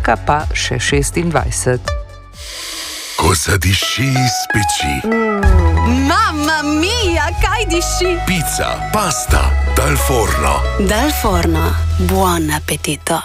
Češka pa še 26. Ko zadiši iz peči. Mamma mia, kaj diši? Pica, pasta, dal forno. Dal forno, buon appetito.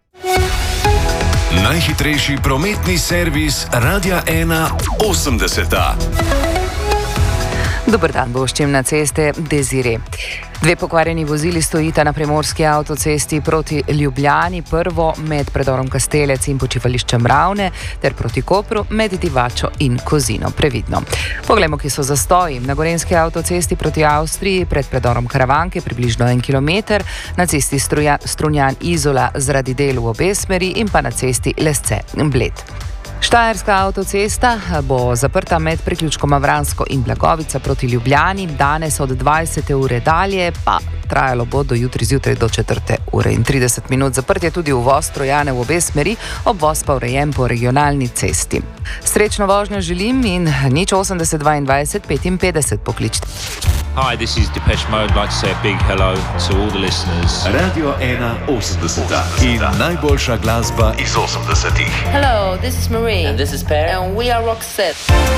Najhitrejši prometni servis Radia 1 80. Dober dan, Boščim na ceste Desire. 2 pokvarjeni vozili stojita na primorski avtocesti proti Ljubljani, prvo med predorom Kastelec in počivališčem Ravne, ter proti Kopru med Divačo in Kozino. Previdno. Poglejmo, ki so zastoji. Na gorenski avtocesti proti Avstriji pred predorom Karavanke približno 1 kilometer, na cesti Strunjan-Izola zaradi del v obe smeri in pa na cesti Lesce-Bled. Štajerska avtocesta bo zaprta med priključkoma Vransko in Blagovica proti Ljubljani, danes od 20. ure dalje, pa trajalo bo do jutri zjutraj do 4. ure in 30 minut. Zaprt je tudi uvoz Trojane v obe smeri, obvoz pa urejen po regionalni cesti. Srečno vožnjo želim in 080 22 55 pokličite. Hi, this is Depeche Mode. I'd like to say a big hello to all the listeners. Radio 1 80. In najboljša glasba iz 80. Hello, this is Marie. And this is Per. And we are Roxette.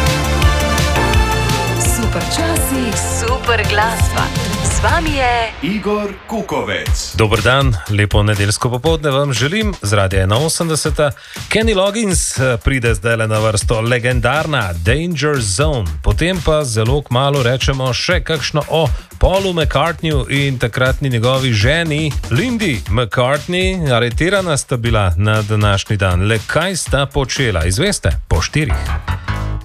Super časi, super glasba. Z vami je Igor Kukovec. Dober dan, lepo nedeljsko popoldne vam želim z Radia 180. Kenny Loggins pride zdaj na vrsto, legendarna Danger Zone. Potem pa zelo kmalu rečemo še kakšno o Paulu McCartneyju in takratni njegovi ženi Lindy McCartney. Aretirana sta bila na današnji dan. Le kaj sta počela? Izveste? Po 4.